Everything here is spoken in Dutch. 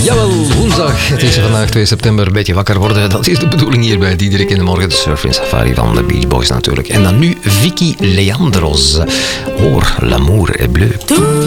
Jawel, woensdag. Het is vandaag 2 september. Een beetje wakker worden. Dat is de bedoeling hier bij Diederik in de Morgen. De Surfing Safari van de Beach Boys natuurlijk. En dan nu Vicky Leandros. Hoor, l'amour est bleu.